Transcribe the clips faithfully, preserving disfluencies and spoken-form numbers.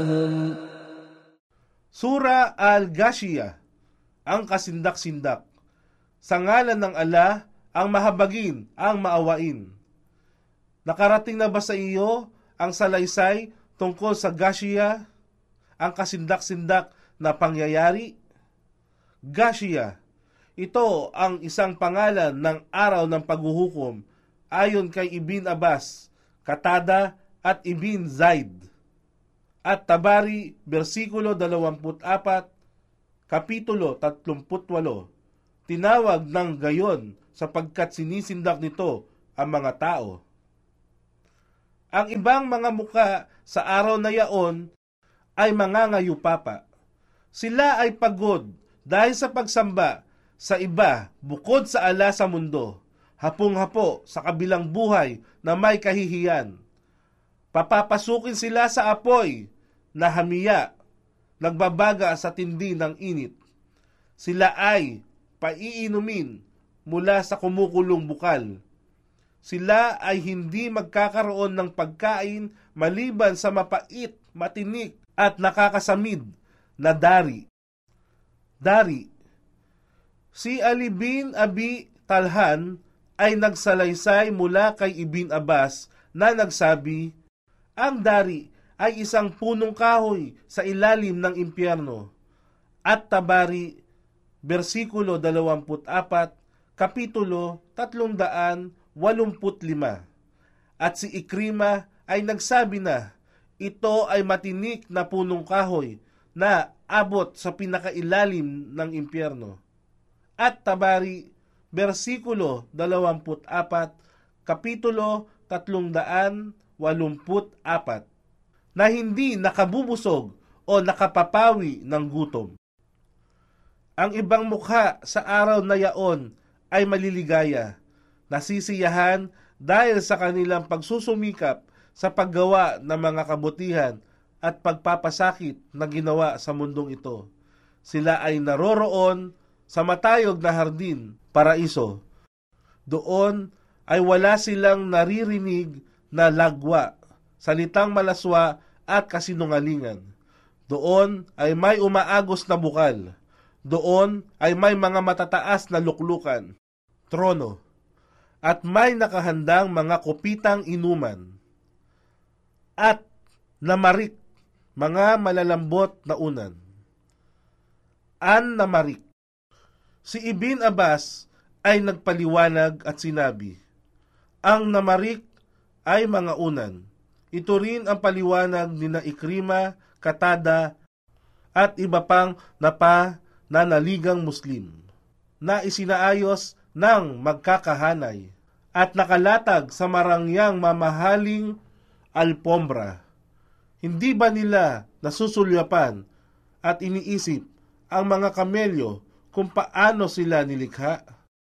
Sura Al-Ghashiyah, ang kasindak-sindak. Sa ngalan ng Allah, ang mahabagin, ang maawain. Nakarating na ba sa iyo ang salaysay tungkol sa Ghashiyah, ang kasindak-sindak na pangyayari? Ghashiyah, ito ang isang pangalan ng araw ng paghuhukom ayon kay Ibn Abbas, Qatada at Ibn Zaid. At Tabari, versikulo dalawampu't apat, kapitulo tatlumput walo, tinawag ng gayon sapagkat sinisindak nito ang mga tao. Ang ibang mga muka sa araw na yaon ay mangangayupapa. Sila ay pagod dahil sa pagsamba sa iba bukod sa ala sa mundo, hapong-hapo sa kabilang buhay na may kahihiyan. Papapasukin sila sa apoy na hamiya, nagbabaga sa tindi ng init. Sila ay paiinumin mula sa kumukulong bukal. Sila ay hindi magkakaroon ng pagkain maliban sa mapait, matinik at nakakasamid na dari. Dari. Si Ali bin Abi Talhan ay nagsalaysay mula kay Ibn Abbas na nagsabi, ang dari ay isang punong kahoy sa ilalim ng impyerno. At Tabari, versikulo dalawamput apat, kapitulo tatlong daan walumput lima. At si Ikrima ay nagsabi na, ito ay matinik na punong kahoy na abot sa pinakailalim ng impyerno. At Tabari, versikulo dalawamput apat, kapitulo tatlong daan walumput apat, na hindi nakabubusog o nakapapawi ng gutom. Ang ibang mukha sa araw na yaon ay maliligaya, nasisiyahan dahil sa kanilang pagsusumikap sa paggawa ng mga kabutihan at pagpapasakit na ginawa sa mundong ito. Sila ay naroroon sa matayog na hardin, paraiso. Doon ay wala silang naririnig na lagwa, salitang malaswa at kasinungalingan. Doon ay may umaagos na bukal. Doon ay may mga matataas na luklukan, trono, at may nakahandang mga kupitang inuman. At namarik, mga malalambot na unan. An namarik. Si Ibn Abbas ay nagpaliwanag at sinabi, ang namarik ay mga unan. Ito rin ang paliwanag ni na Ikrima, Qatada, at iba pang napananaligang Muslim, na isinaayos ng magkakahanay at nakalatag sa marangyang mamahaling alpombra. Hindi ba nila nasusulyapan at iniisip ang mga kamelyo kung paano sila nilikha?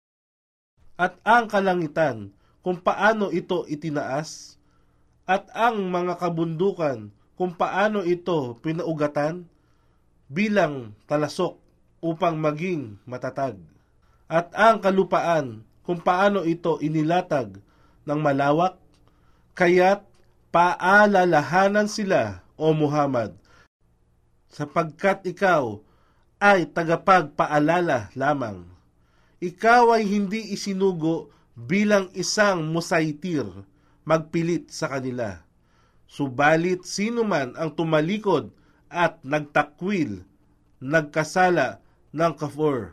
At ang kalangitan kung paano ito itinaas? At ang mga kabundukan kung paano ito pinaugatan bilang talasok upang maging matatag. At ang kalupaan kung paano ito inilatag ng malawak, kaya't paalalahanan sila, O Muhammad, sapagkat ikaw ay tagapagpaalala lamang. Ikaw ay hindi isinugo bilang isang musaitir, magpilit sa kanila. Subalit sino man ang tumalikod at nagtakwil, nagkasala ng kafur.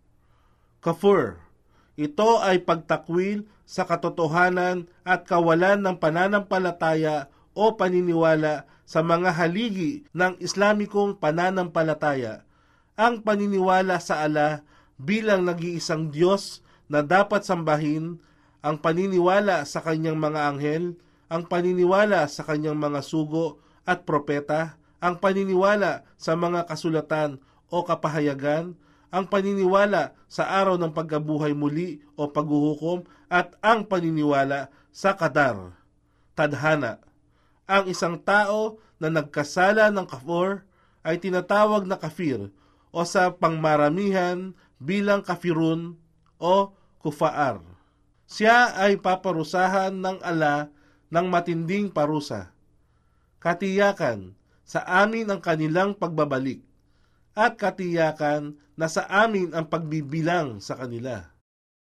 Kafur, ito ay pagtakwil sa katotohanan at kawalan ng pananampalataya o paniniwala sa mga haligi ng Islamikong pananampalataya. Ang paniniwala sa Allah bilang nag-iisang Diyos na dapat sambahin, ang paniniwala sa kanyang mga anghel, ang paniniwala sa kanyang mga sugo at propeta, ang paniniwala sa mga kasulatan o kapahayagan, ang paniniwala sa araw ng pagkabuhay muli o paghuhukom, at ang paniniwala sa qadar, tadhana. Ang isang tao na nagkasala ng kafur ay tinatawag na kafir o sa pangmaramihan bilang kafirun o kufaar. Siya ay paparusahan ng Allah ng matinding parusa. Katiyakan, sa amin ang kanilang pagbabalik at katiyakan na sa amin ang pagbibilang sa kanila.